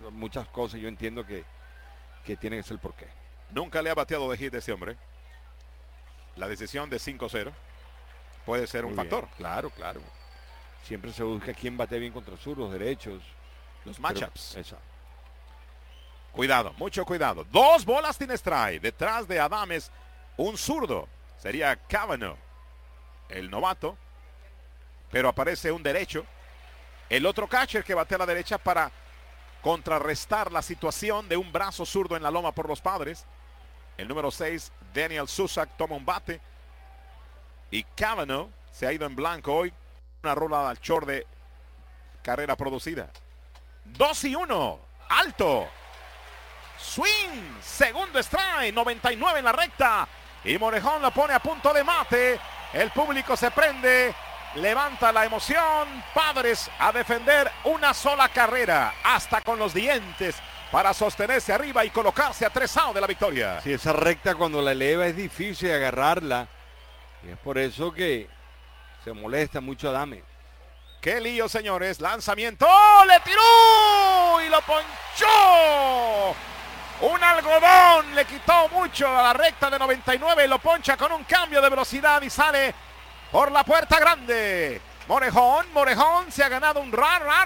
muchas cosas yo entiendo que tiene que ser el porqué. Nunca le ha bateado de hit a ese hombre. La decisión de 5-0 puede ser un factor. Claro. Siempre se busca quién bate bien contra zurdos, derechos. Los matchups. Exacto. Cuidado, mucho cuidado. 2 bolas tiene strike. Detrás de Adames, un zurdo. Sería Cavanaugh, el novato. Pero aparece un derecho. El otro catcher que batea a la derecha para contrarrestar la situación de un brazo zurdo en la loma por los Padres. El número 6, Daniel Susak, toma un bate. Y Cavanaugh se ha ido en blanco hoy. Una rola al short de carrera producida. 2-1. Alto. Swing. Segundo strike. 99 en la recta. Y Morejón lo pone a punto de mate. El público se prende. Levanta la emoción. Padres a defender una sola carrera. Hasta con los dientes. Para sostenerse arriba y colocarse a 3 outs de la victoria. Sí, esa recta cuando la eleva es difícil agarrarla. Y es por eso que se molesta mucho Adame. ¡Qué lío, señores! ¡Lanzamiento! ¡Oh, le tiró! ¡Y lo ponchó! Un algodón le quitó mucho a la recta de 99 y lo poncha con un cambio de velocidad y sale por la puerta grande. Morejón se ha ganado un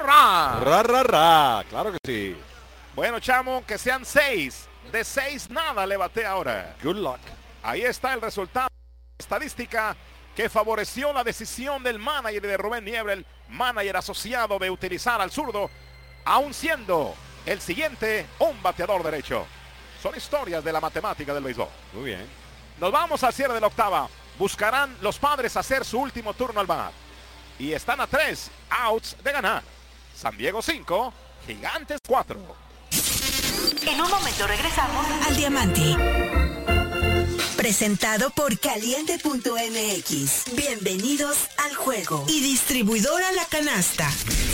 Ra, claro que sí. Bueno, chamo, que sean 6. De 6 nada le batea ahora. Good luck. Ahí está el resultado. Estadística que favoreció la decisión del manager de Rubén Niebla, el manager asociado de utilizar al zurdo, aún siendo el siguiente un bateador derecho. Son historias de la matemática del béisbol. Muy bien. Nos vamos al cierre de la octava. Buscarán los Padres hacer su último turno al bat. Y están a 3 outs de ganar. San Diego 5, Gigantes 4. En un momento regresamos al Diamante. Presentado por Caliente.mx. Bienvenidos al juego. Y distribuidora La Canasta.